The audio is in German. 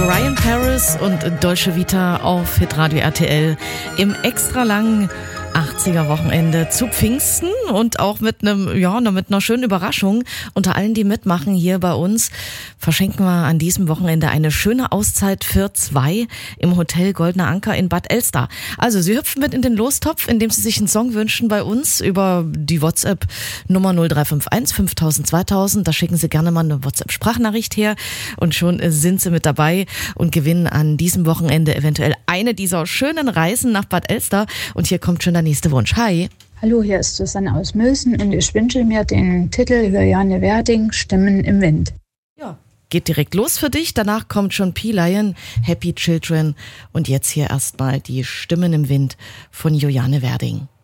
Ryan Paris und Dolce Vita auf Hitradio RTL im extra langen 80er Wochenende zu Pfingsten und auch mit mit einer schönen Überraschung. Unter allen, die mitmachen hier bei uns, verschenken wir an diesem Wochenende eine schöne Auszeit für 2 im Hotel Goldener Anker in Bad Elster. Also Sie hüpfen mit in den Lostopf, indem Sie sich einen Song wünschen bei uns über die WhatsApp Nummer 0351 5000 2000. Da schicken Sie gerne mal eine WhatsApp-Sprachnachricht her und schon sind Sie mit dabei und gewinnen an diesem Wochenende eventuell eine dieser schönen Reisen nach Bad Elster. Und hier kommt schon der nächste Wunsch. Hi. Hallo, hier ist Susanne aus Mülsen und ich wünsche mir den Titel Juliane Werding, Stimmen im Wind. Ja, geht direkt los für dich. Danach kommt schon P-Lion, Happy Children und jetzt hier erstmal die Stimmen im Wind von Juliane Werding.